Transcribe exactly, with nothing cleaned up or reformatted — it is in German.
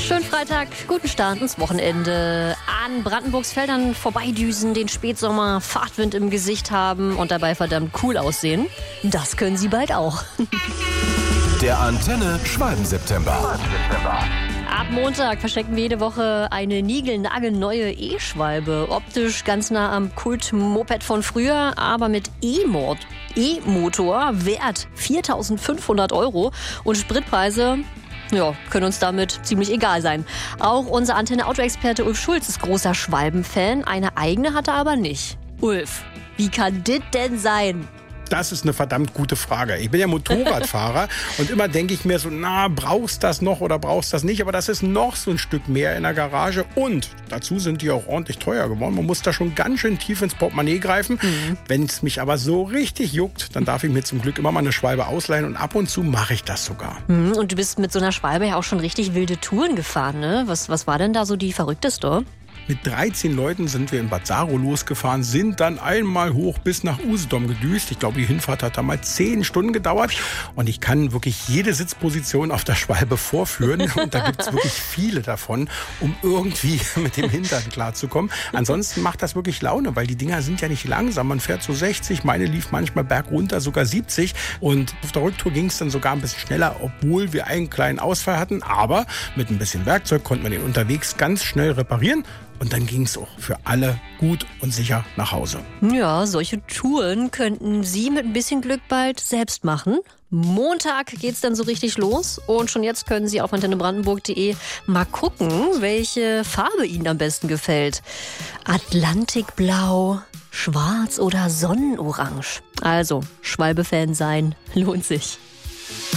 Schönen Freitag, guten Start ins Wochenende. An Brandenburgs Feldern vorbeidüsen, den Spätsommer, Fahrtwind im Gesicht haben und dabei verdammt cool aussehen. Das können Sie bald auch. Der Antenne Schwalben-September. Ab Montag verschenken wir jede Woche eine niegelnagelneue E-Schwalbe. Optisch ganz nah am Kult-Moped von früher, aber mit E-Mod. E-Motor, Wert viertausendfünfhundert Euro und Spritpreise, ja, können uns damit ziemlich egal sein. Auch unser Antenne-Auto-Experte Ulf Schulz ist großer Schwalben-Fan, eine eigene hat er aber nicht. Ulf, wie kann das denn sein? Das ist eine verdammt gute Frage. Ich bin ja Motorradfahrer und immer denke ich mir so, na, brauchst das noch oder brauchst das nicht? Aber das ist noch so ein Stück mehr in der Garage und dazu sind die auch ordentlich teuer geworden. Man muss da schon ganz schön tief ins Portemonnaie greifen. Mhm. Wenn es mich aber so richtig juckt, dann darf ich mir zum Glück immer mal eine Schwalbe ausleihen und ab und zu mache ich das sogar. Mhm, und du bist mit so einer Schwalbe ja auch schon richtig wilde Touren gefahren, ne? Was, was war denn da so die verrückteste? Mit dreizehn Leuten sind wir in Bad Saro losgefahren, sind dann einmal hoch bis nach Usedom gedüst. Ich glaube, die Hinfahrt hat da mal zehn Stunden gedauert. Und ich kann wirklich jede Sitzposition auf der Schwalbe vorführen. Und da gibt es wirklich viele davon, um irgendwie mit dem Hintern klarzukommen. Ansonsten macht das wirklich Laune, weil die Dinger sind ja nicht langsam. Man fährt so sechzig, meine lief manchmal bergunter, sogar siebzig. Und auf der Rücktour ging es dann sogar ein bisschen schneller, obwohl wir einen kleinen Ausfall hatten. Aber mit ein bisschen Werkzeug konnte man den unterwegs ganz schnell reparieren. Und dann ging es auch für alle gut und sicher nach Hause. Ja, solche Touren könnten Sie mit ein bisschen Glück bald selbst machen. Montag geht's dann so richtig los und schon jetzt können Sie auf antenne brandenburg punkt de mal gucken, welche Farbe Ihnen am besten gefällt. Atlantikblau, Schwarz oder Sonnenorange. Also, Schwalbe-Fan sein lohnt sich.